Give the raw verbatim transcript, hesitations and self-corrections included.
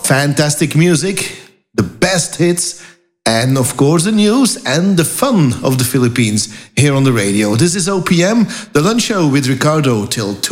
Fantastic music, the best hits, and of course the news and the fun of the Philippines here on the radio. This is O P M, the lunch show with Ricardo till two.